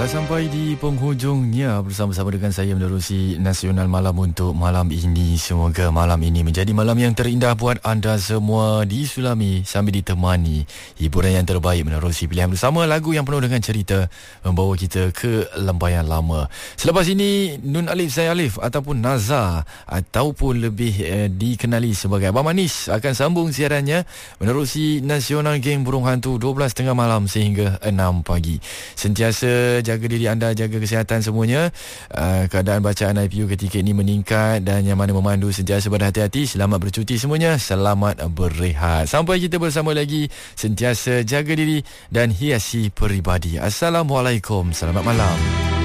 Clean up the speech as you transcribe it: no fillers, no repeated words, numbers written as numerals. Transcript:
Dah sampai di penghujungnya bersama-sama dengan saya menerusi Nasional Malam untuk malam ini. Semoga malam ini menjadi malam yang terindah buat anda semua di Sulami sambil ditemani hiburan yang terbaik menerusi pilihan bersama lagu yang penuh dengan cerita membawa kita ke lembayan lama. Selepas ini Nun Alif Saya Alif ataupun Naza ataupun lebih dikenali sebagai Abang Manis akan sambung siarannya menerusi Nasional Geng Burung Hantu 12.30 malam sehingga 6 pagi. Sentiasa jaga diri anda, jaga kesihatan semuanya. Keadaan bacaan IPU ketika ini meningkat dan yang mana memandu sentiasa berhati-hati. Selamat bercuti semuanya, selamat berehat. Sampai kita bersama lagi, sentiasa jaga diri dan hiasi peribadi. Assalamualaikum, selamat malam.